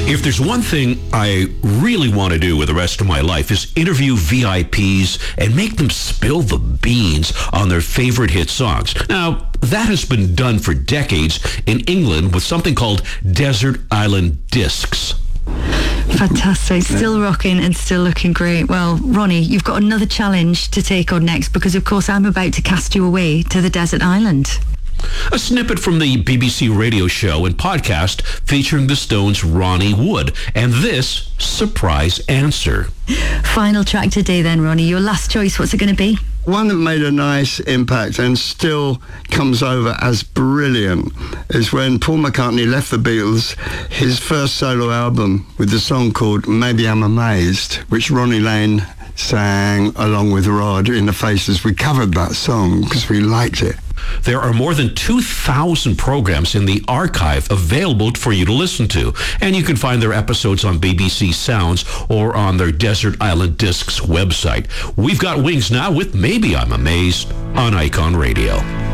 If there's one thing I really want to do with the rest of my life is interview VIPs and make them spill the beans on their favorite hit songs. Now, that has been done for decades in England with something called Desert Island Discs. Fantastic. Still rocking and still looking great. Well, Ronnie, you've got another challenge to take on next because, of course, I'm about to cast you away to the desert island. A snippet from the BBC radio show and podcast featuring the Stones' Ronnie Wood. And this surprise answer. Final track today then, Ronnie. Your last choice, what's it going to be? One that made a nice impact and still comes over as brilliant is when Paul McCartney left the Beatles, his first solo album with the song called Maybe I'm Amazed, which Ronnie Lane sang along with Rod in the Faces. We covered that song because we liked it. There are more than 2,000 programs in the archive available for you to listen to, and you can find their episodes on BBC Sounds or on their Desert Island Discs website. We've got Wings now with Maybe I'm Amazed on Icon Radio.